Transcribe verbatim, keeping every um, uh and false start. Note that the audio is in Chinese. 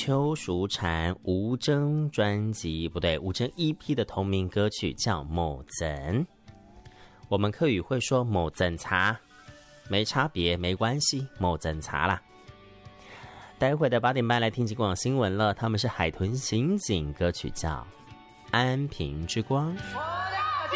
邱淑婵吴征专辑，不对，吴征 E P 的同名歌曲叫《某赠》。我们客语会说某赠茶，没差别，没关系，某赠茶啦。待会的八点半来听极广新闻了，他们是海豚刑警，歌曲叫《安平之光》。